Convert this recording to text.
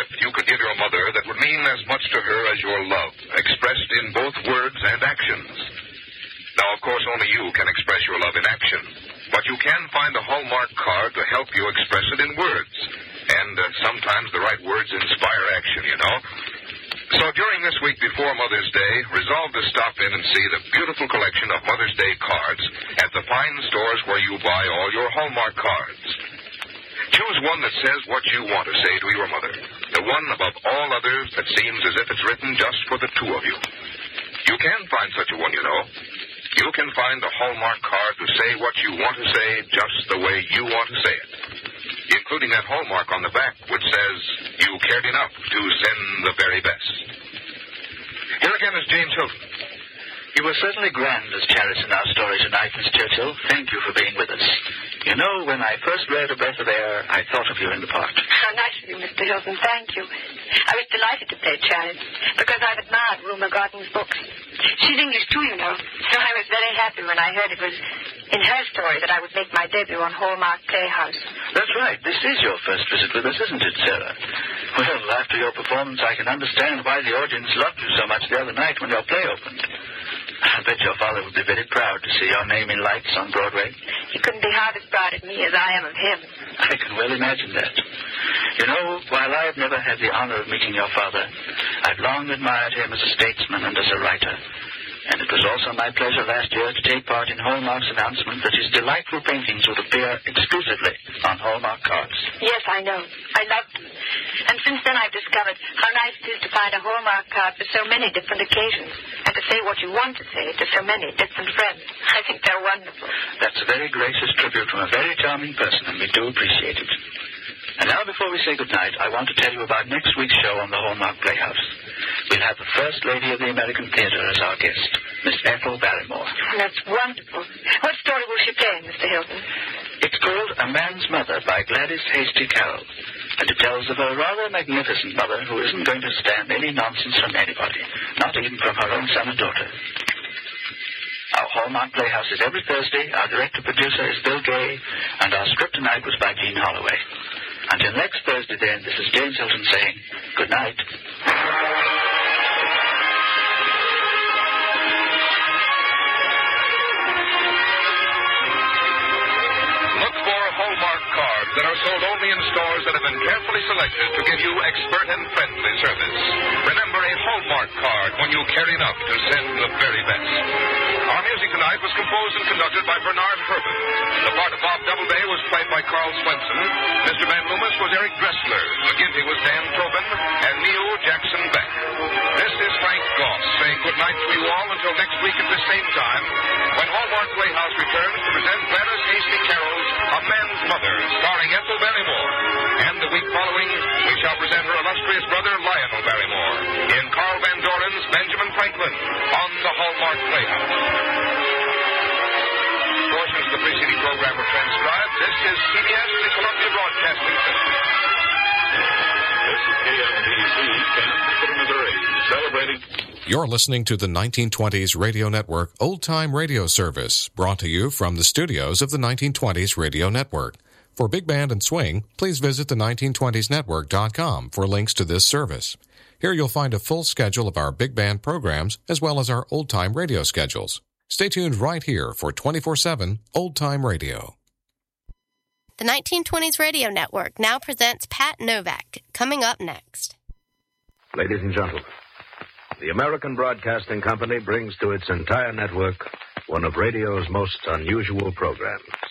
gift you could give your mother that would mean as much to her as your love, expressed in both words and actions. Now, of course, only you can express your love in action, but you can find a Hallmark card to help you express it in words. And sometimes the right words inspire action, you know. So during this week before Mother's Day, resolve to stop in and see the beautiful collection of Mother's Day cards at the fine stores where you buy all your Hallmark cards. Choose one that says what you want to say to your mother. The one above all others that seems as if it's written just for the two of you. You can find such a one, you know. You can find a Hallmark card to say what you want to say just the way you want to say it. Including that hallmark on the back which says you cared enough to send the very best. Here again is James Hilton. You were certainly grand as Charis in our story tonight, Miss Churchill. Thank you for being with us. You know, when I first read A Breath of Air, I thought of you in the part. How nice of you, Mr. Hilton. Thank you. I was delighted to play Charis because I've admired Wilma Garton's books. She's English, too, you know. So I was very happy when I heard it was in her story that I would make my debut on Hallmark Playhouse. That's right. This is your first visit with us, isn't it, Sarah? Well, after your performance, I can understand why the audience loved you so much the other night when your play opened. I bet your father would be very proud to see your name in lights on Broadway. He couldn't be half as proud of me as I am of him. I can well imagine that. You know, while I've never had the honor of meeting your father, I've long admired him as a statesman and as a writer. And it was also my pleasure last year to take part in Hallmark's announcement that his delightful paintings would appear exclusively on Hallmark cards. Yes, I know. I loved them. And since then I've discovered how nice it is to find a Hallmark card for so many different occasions and to say what you want to say to so many different friends. I think they're wonderful. That's a very gracious tribute from a very charming person, and we do appreciate it. And now, before we say goodnight, I want to tell you about next week's show on the Hallmark Playhouse. We'll have the First Lady of the American Theater as our guest, Miss Ethel Barrymore. That's wonderful. What story will she play, Mr. Hilton? It's called A Man's Mother by Gladys Hasty Carroll. And it tells of a rather magnificent mother who isn't going to stand any nonsense from anybody, not even from her own son or daughter. Our Hallmark Playhouse is every Thursday. Our director-producer is Bill Gay, and our script tonight was by Gene Holloway. Until next Thursday, then, this is James Hilton saying good night. Look for Hallmark cards that are sold only in stores that have been carefully selected to give you expert and friendly service. Remember, a Hallmark card when you care enough to send the very best. Our music tonight was composed and conducted by Bernard Herban. The part of Bob Doubleday was played by Carl Swenson. Mr. Van Loomis was Eric Dressler. McGinty was Dan Tobin. And Neil Jackson Beck. This is Frank Goss saying good night to you all until next week at the same time when Hallmark Playhouse returns to present Gladys Hasty Carroll's A Man's Mother, starring Ethel Barrymore. And the week following, we shall present her illustrious brother Lionel Barrymore in Carl Van Doren's Benjamin Franklin on the Hallmark Playhouse. Portions of the preceding program were transcribed. This is CBS, the Columbia Broadcasting System. This is KMBC, Kansas City, Missouri, celebrating. You're listening to the 1920s Radio Network Old Time Radio Service, brought to you from the studios of the 1920s Radio Network. For Big Band and Swing, please visit the 1920snetwork.com for links to this service. Here you'll find a full schedule of our big band programs as well as our old-time radio schedules. Stay tuned right here for 24/7 old-time radio. The 1920s Radio Network now presents Pat Novak, coming up next. Ladies and gentlemen, the American Broadcasting Company brings to its entire network one of radio's most unusual programs.